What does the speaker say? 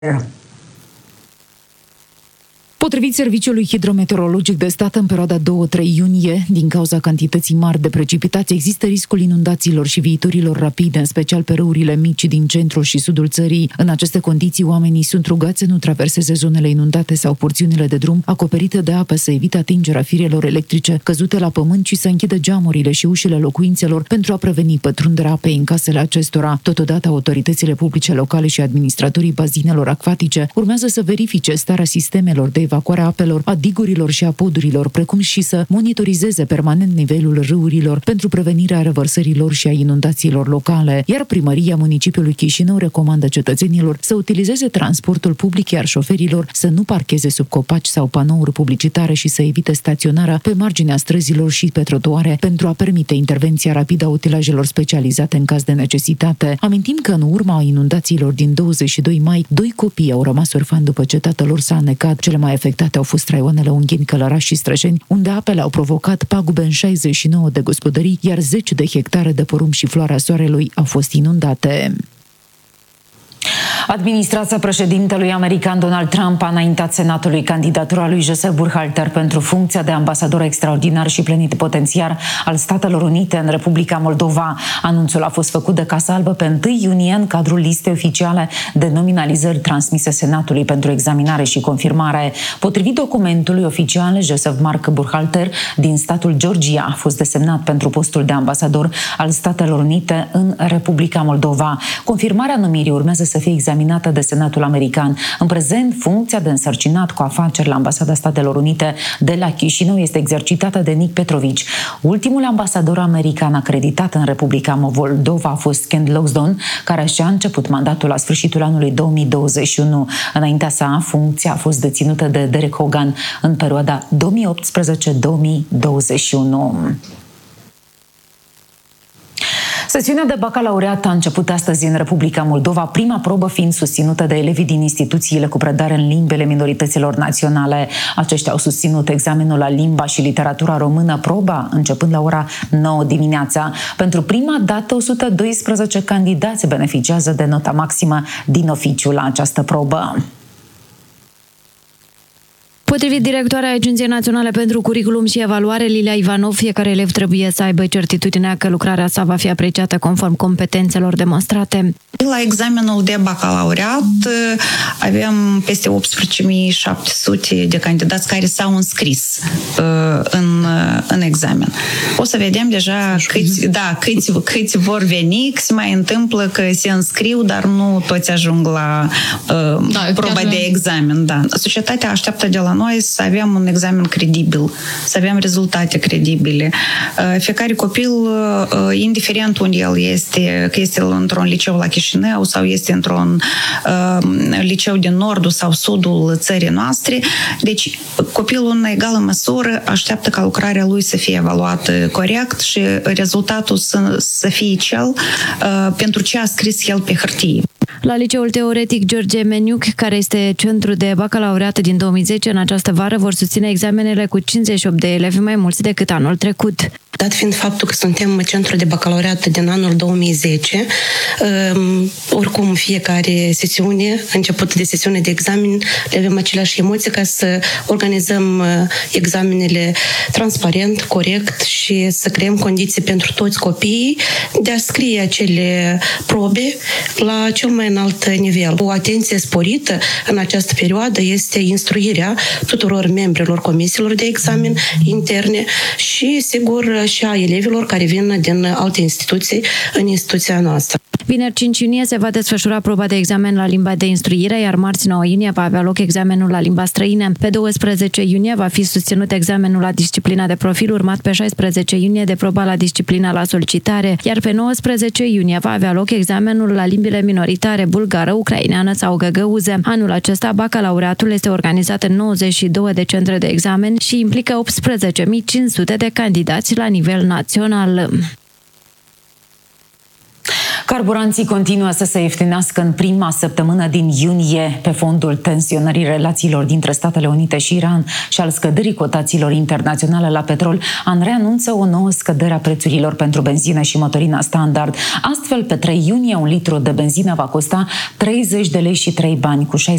Potrivit Serviciului Hidrometeorologic de Stat, în perioada 2-3 iunie, din cauza cantității mari de precipitații, există riscul inundațiilor și viitorilor rapide, în special pe râurile mici din centrul și sudul țării. În aceste condiții, oamenii sunt rugați să nu traverseze zonele inundate sau porțiunile de drum acoperite de apă, să evite atingerea firelor electrice căzute la pământ și să închidă geamurile și ușile locuințelor pentru a preveni pătrunderea apei în casele acestora. Totodată, autoritățile publice locale și administratorii bazinelor acvatice urmează să verifice starea sistemelor de evacuarea apelor, a digurilor și a podurilor, precum și să monitorizeze permanent nivelul râurilor pentru prevenirea revărsărilor și a inundațiilor locale. Iar primăria municipiului Chișinău recomandă cetățenilor să utilizeze transportul public, iar șoferilor să nu parcheze sub copaci sau panouri publicitare și să evite staționarea pe marginea străzilor și pe trotuare pentru a permite intervenția rapidă a utilajelor specializate în caz de necesitate. Amintim că în urma inundațiilor din 22 mai, 2 copii au rămas orfani după ce tatăl lor s-a anecat. Cele mai afectate au fost raioanele Ungheni, Călăraș și Străjeni, unde apele au provocat pagube în 69 de gospodării, iar 10 de hectare de porumb și floarea soarelui au fost inundate. Administrația președintelui american Donald Trump a înaintat Senatului candidatura lui Joseph Burkhalter pentru funcția de ambasador extraordinar și plenipotențiar al Statelor Unite în Republica Moldova. Anunțul a fost făcut de Casa Albă pe 1 iunie în cadrul listei oficiale de nominalizări transmise Senatului pentru examinare și confirmare. Potrivit documentului oficial, Joseph Mark Burkhalter din statul Georgia a fost desemnat pentru postul de ambasador al Statelor Unite în Republica Moldova. Confirmarea numirii urmează să fie examinată de Senatul american. În prezent, funcția de însărcinat cu afaceri la Ambasada Statelor Unite de la Chișinău este exercitată de Nick Petrovici. Ultimul ambasador american acreditat în Republica Moldova a fost Ken Loxton, care și-a început mandatul la sfârșitul anului 2021. Înaintea sa, funcția a fost deținută de Derek Hogan în perioada 2018-2021. Sesiunea de bacalaureat a început astăzi în Republica Moldova, prima probă fiind susținută de elevii din instituțiile cu predare în limbele minorităților naționale. Aceștia au susținut examenul la limba și literatura română, proba începând la ora 9 dimineața. Pentru prima dată, 112 candidați beneficiază de nota maximă din oficiu la această probă. Potrivit directoarea Agenției Naționale pentru Curriculum și Evaluare, Lilia Ivanov, fiecare elev trebuie să aibă certitudinea că lucrarea sa va fi apreciată conform competențelor demonstrate. La examenul de bacalaureat avem peste 18.700 de candidați care s-au înscris în examen. O să vedem deja câți vor veni, că se mai întâmplă că se înscriu, dar nu toți ajung la proba de examen. Da. Societatea așteaptă de la noi să avem un examen credibil, să avem rezultate credibile. Fiecare copil, indiferent unde el este, că este într-un liceu la Chișinău sau este într-un liceu din nordul sau sudul țării noastre, deci copilul în egală măsură așteaptă ca lucrarea lui să fie evaluată corect și rezultatul să fie cel pentru ce a scris el pe hârtie. La Liceul Teoretic George Meniuc, care este centru de bacalaureat din 2010, în această vară vor susține examenele cu 58 de elevi mai mulți decât anul trecut. Dat fiind faptul că suntem centru de bacalaureat din anul 2010, oricum fiecare sesiune, început de sesiune de examen, le avem aceleași emoții ca să organizăm examenele transparent, corect și să creăm condiții pentru toți copiii de a scrie acele probe la cel mai înalt nivel. O atenție sporită în această perioadă este instruirea tuturor membrilor comisiilor de examen interne și, sigur, și a elevilor care vin din alte instituții în instituția noastră. Vineri 5 iunie se va desfășura proba de examen la limba de instruire, iar marți 9 iunie va avea loc examenul la limba străină. Pe 12 iunie va fi susținut examenul la disciplina de profil, urmat pe 16 iunie de proba la disciplina la solicitare, iar pe 19 iunie va avea loc examenul la limbile minoritare bulgară, ucraineană sau găgăuză. Anul acesta, bacalaureatul este organizat în 92 de centre de examen și implică 18.500 de candidați la nivel național. Carburanții continuă să se ieftinească în prima săptămână din iunie pe fondul tensionării relațiilor dintre Statele Unite și Iran și al scăderii cotațiilor internaționale la petrol. ANRE anunță o nouă scădere a prețurilor pentru benzină și motorina standard. Astfel, pe 3 iunie, un litru de benzină va costa 30 de lei și 3 bani, cu